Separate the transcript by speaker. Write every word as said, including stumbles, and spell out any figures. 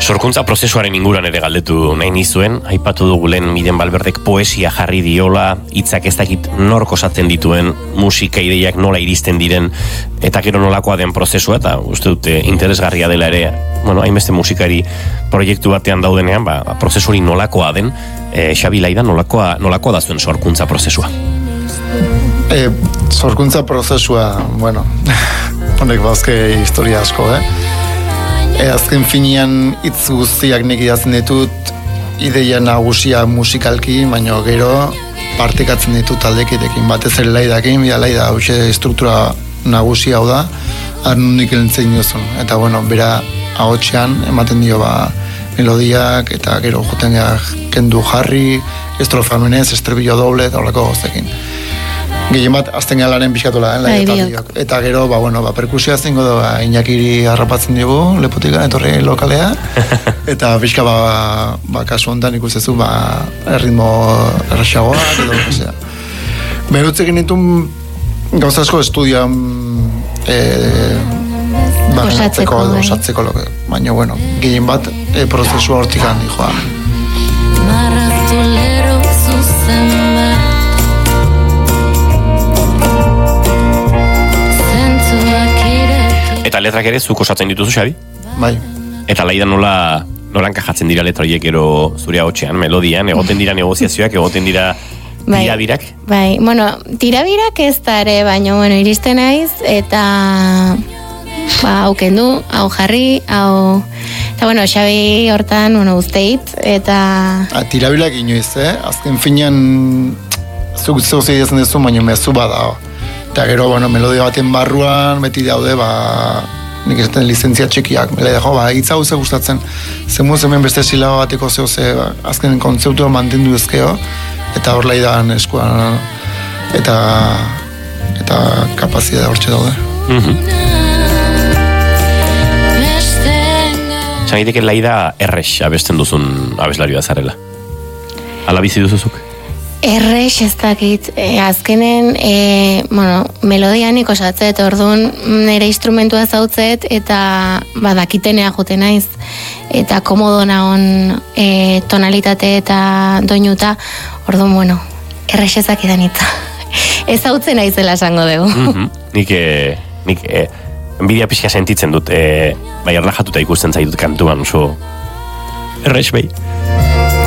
Speaker 1: Sorkuntza prozesuaren inguran ere galdetu nahi nizuen, aipatu dugu lehen Miren Valverdek poesia jarri diola, hitzak ez dakit nork osatzen dituen, musika ideiak nola iristen diren, eta gero nolakoa den prozesua, eta uste dute interesgarria dela ere, bueno, hainbeste musikari proiektu batean daudenean, ba, prozesuri nolakoa den, e, Xabi Laida, nolakoa, nolakoa da zuen sorkuntza prozesua?
Speaker 2: E, sorkuntza prozesua, bueno, honek bazke historia asko, eh? E, azken finean hitz guztiak nik idazten ditut ideia nagusia musikalki, baina gero partekatzen ditut taldekitekin, batez ere Laidakin, bida Laida hause struktura nagusia hau da, arnundik elentzein diozun, eta bueno, bera ahotsean ematen dio ba melodiak, eta gero joten gara kendu jarri, estrofa menez, estribillo doble, eta horreko goztekin. Gehien bat, azten galaren pixkatola, eh, eta gero, ba, bueno, ba, perkusioa zingo da, ba, Iñakiri harrapatzen dugu, lepotika, etorri lokalea, eta pixka, ba, ba, kasu honetan ikustezu, ba, erritmo erraxagoa, edo, osea. Berutzekin ditun gauzasko estudioan, e, ba, osatzeko, osatzeko, baina, bueno, gehien bat, e, prozesua hortik handi, joa.
Speaker 1: Eta letrak ere zuk osatzen dituzu, Xabi?
Speaker 2: Bai.
Speaker 1: Eta Laida nola, nola enkajatzen dira letra horiek gero zure hotxean, melodian, egoten dira negoziazioak, egoten dira tirabirak?
Speaker 3: Bai, bueno, tirabirak ez da ere, baina, bueno, iristen naiz, eta ba, hau kendu, hau jarri, hau... Eta, bueno, Xabi hortan, bueno, guzteit, eta...
Speaker 2: A, tirabirak inoiz, eh? Azken finean, zuk zeu zeidezen duzu, baina mezu bada, eta gero, bueno, melodia baten barruan, beti daude, ba, nik esaten lizentzia txikiak, melodia, jo, ba, hitz hau ze gustatzen, zemuz hemen beste silaba bateko zeu ze, ba, azken kontzeptua mantendu ezkeo, eta hor Laidan eskuan, eta, eta kapazitatea hortxe daude.
Speaker 1: Mm-hmm. Zagiteke Laida errex abesten duzun abeslaria zarela. Ala bizi duzuzuk?
Speaker 3: Errex ez dakit, e, azkenen, e, bueno, melodianik osatzet, orduan nire instrumentua zautzet, eta badakitenea jote naiz, eta komodo nagon e, tonalitate eta doinuta, orduan, bueno, errex ez dakidan itza. Ez hautzen naizela esango dugu.
Speaker 1: Mm-hmm. Nik, e, nik e, enbidia pixka sentitzen dut, e, bai erlajatuta ikusten zaitut kantuan, oso errex behi.